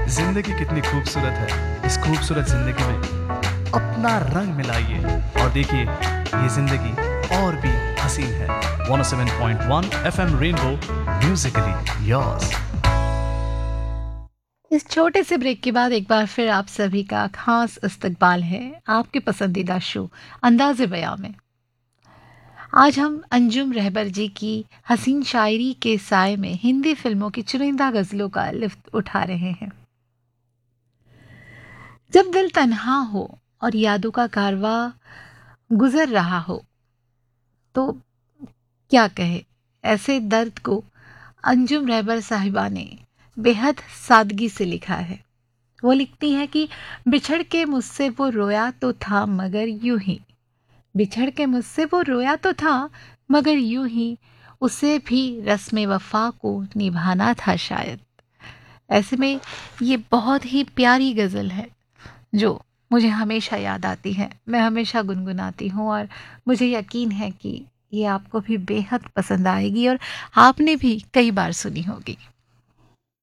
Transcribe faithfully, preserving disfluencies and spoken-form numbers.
जिंदगी कितनी खूबसूरत है। इस खूबसूरत जिंदगी में अपना रंग मिलाइए और देखिए ये जिंदगी और भी हसीन है। One O seven point one F M rainbow, Musically yours. इस छोटे से ब्रेक के बाद एक बार फिर आप सभी का खास इस्तकबाल है आपके पसंदीदा शो अंदाज़े बयां में। आज हम अंजुम रहबर जी की हसीन शायरी के साय में हिंदी फिल्मों की चुनिंदा गज़लों का लुत्फ़ उठा रहे हैं। जब दिल तन्हा हो और यादों का कारवा गुजर रहा हो तो क्या कहे, ऐसे दर्द को अंजुम रहबर साहिबा ने बेहद सादगी से लिखा है। वो लिखती हैं कि बिछड़ के मुझसे वो रोया तो था मगर यूं ही, बिछड़ के मुझसे वो रोया तो था मगर यूं ही, उसे भी रस्म वफा को निभाना था शायद। ऐसे में ये बहुत ही प्यारी गज़ल है जो मुझे हमेशा याद आती है। मैं हमेशा गुनगुनाती हूँ और मुझे यकीन है कि ये आपको भी बेहद पसंद आएगी और आपने भी कई बार सुनी होगी।